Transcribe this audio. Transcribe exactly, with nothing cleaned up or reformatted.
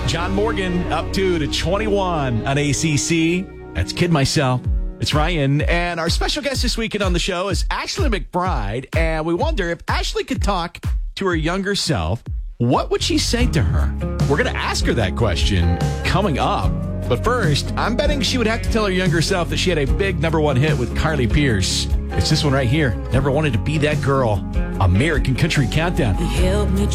John Morgan up two to twenty-one on A C C. That's Kid Myself. It's Ryan. And our special guest this weekend on the show is Ashley McBryde. And we wonder if Ashley could talk to her younger self, what would she say to her? We're going to ask her that question coming up. But first, I'm betting she would have to tell her younger self that she had a big number one hit with Carly Pearce. It's this one right here. Never Wanted to Be That Girl. American Country Countdown. Help me